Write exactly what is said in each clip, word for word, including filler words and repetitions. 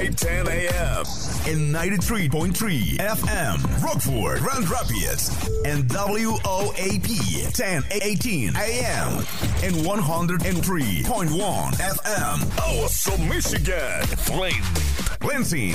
ten a.m. in ninety-three point three F M, Rockford, Grand Rapids, and W O A P ten eighteen A M in one oh three point one F M, Awesome, Michigan, Flint, Lansing,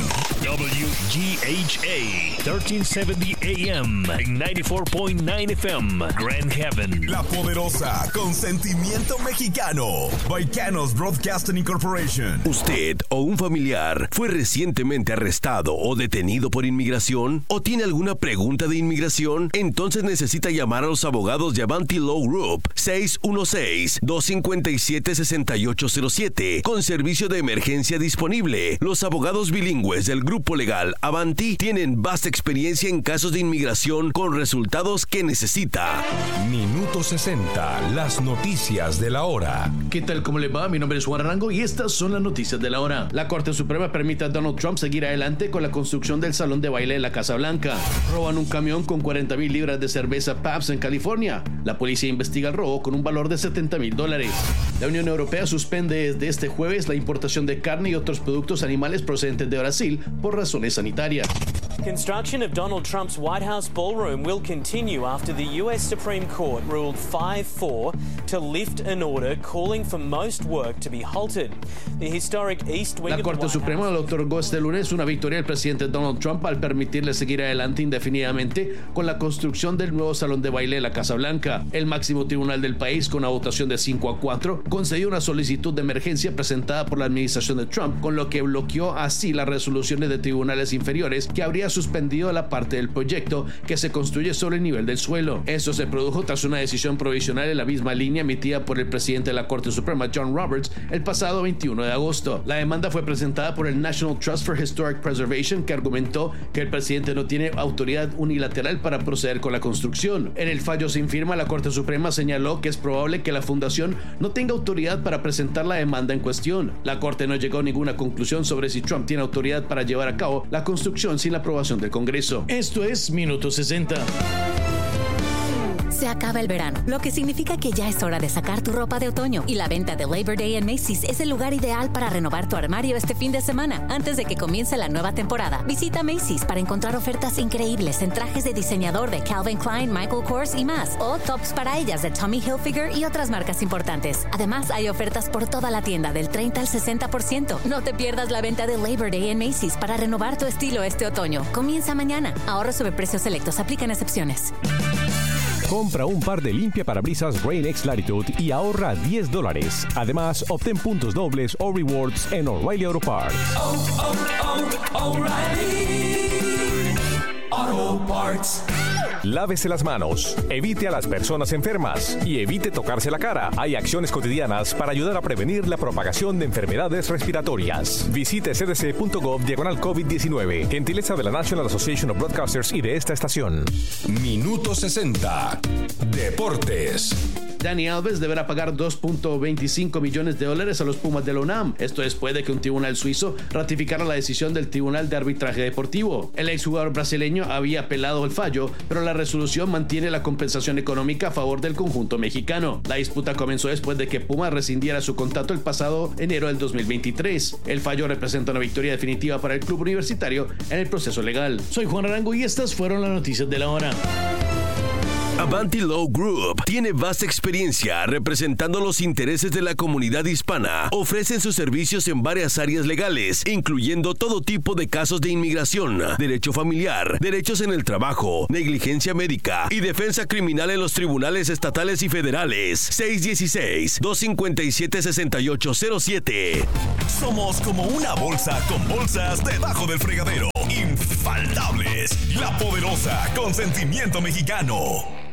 W G H A thirteen seventy A M and ninety-four point nine F M, Grand Haven. La Poderosa, con sentimiento mexicano, Baicanos Broadcasting Incorporation. ¿Usted o un familiar fue recientemente arrestado o detenido por inmigración? ¿O tiene alguna pregunta de inmigración? Entonces necesita llamar a los abogados de Avanti Law Group seis uno seis, dos cinco siete, seis ocho cero siete con servicio de emergencia disponible. Los abogados bilingües del grupo legal Avanti tienen vasta experiencia en casos de inmigración con resultados que necesita. Minuto sesenta, las noticias de la hora. ¿Qué tal? ¿Cómo le va? Mi nombre es Juan Arango y estas son las noticias de la hora. La Corte Suprema permite a Donald Trump seguir adelante con la construcción del salón de baile en la Casa Blanca. Roban un camión con cuarenta mil libras de cerveza Pabst en California. La policía investiga el robo con un valor de setenta mil dólares. La Unión Europea suspende desde este jueves la importación de carne y otros productos animales procedentes de Brasil por razones sanitarias. Construction of Donald Trump's White House ballroom will continue after the U S Supreme Court ruled five four to lift an order calling for most work to be halted. The historic East Wing La Corte Suprema le otorgó este lunes una victoria al presidente Donald Trump al permitirle seguir adelante indefinidamente con la construcción del nuevo salón de baile en la Casa Blanca. El máximo tribunal del país, con una votación de cinco a cuatro, concedió una solicitud de emergencia presentada por la administración de Trump, con lo que bloqueó así las resoluciones de tribunales inferiores que habría suspendido la parte del proyecto que se construye sobre el nivel del suelo. Esto se produjo tras una decisión provisional en la misma línea emitida por el presidente de la Corte Suprema, John Roberts, el pasado veintiuno de agosto. La demanda fue presentada por el National Trust for Historic Preservation, que argumentó que el presidente no tiene autoridad unilateral para proceder con la construcción. En el fallo sin firma, la Corte Suprema señaló que es probable que la fundación no tenga autoridad para presentar la demanda en cuestión. La Corte no llegó a ninguna conclusión sobre si Trump tiene autoridad para llevar a cabo la construcción sin la aprobación del Congreso. Esto es Minuto sesenta. Se acaba el verano, lo que significa que ya es hora de sacar tu ropa de otoño. Y la venta de Labor Day en Macy's es el lugar ideal para renovar tu armario este fin de semana. Antes de que comience la nueva temporada, visita Macy's para encontrar ofertas increíbles en trajes de diseñador de Calvin Klein, Michael Kors y más. O tops para ellas de Tommy Hilfiger y otras marcas importantes. Además, hay ofertas por toda la tienda del treinta al sesenta por ciento. No te pierdas la venta de Labor Day en Macy's para renovar tu estilo este otoño. Comienza mañana. Ahorro sobre precios selectos. Aplican excepciones. Compra un par de limpia parabrisas Rain-X Latitude y ahorra diez dólares. Además, obtén puntos dobles o rewards en O'Reilly Auto Parts. Oh, oh, oh, O'Reilly Auto Parts. Lávese las manos, evite a las personas enfermas y evite tocarse la cara. Hay acciones cotidianas para ayudar a prevenir la propagación de enfermedades respiratorias. Visite c d c punto gov diagonal COVID diecinueve. Gentileza de la National Association of Broadcasters y de esta estación. Minuto sesenta. Deportes. Dani Alves deberá pagar dos punto veinticinco millones de dólares a los Pumas de la UNAM. Esto después de que un tribunal suizo ratificara la decisión del Tribunal de Arbitraje Deportivo. El exjugador brasileño había apelado el fallo, pero la resolución mantiene la compensación económica a favor del conjunto mexicano. La disputa comenzó después de que Pumas rescindiera su contrato el pasado enero del dos mil veintitrés. El fallo representa una victoria definitiva para el club universitario en el proceso legal. Soy Juan Arango y estas fueron las noticias de la hora. Avanti Law Group tiene vasta experiencia representando los intereses de la comunidad hispana. Ofrecen sus servicios en varias áreas legales, incluyendo todo tipo de casos de inmigración, derecho familiar, derechos en el trabajo, negligencia médica y defensa criminal en los tribunales estatales y federales. seis uno seis, dos cinco siete, seis ocho cero siete. Somos como una bolsa con bolsas debajo del fregadero. Infaltables. La Poderosa, con sentimiento mexicano.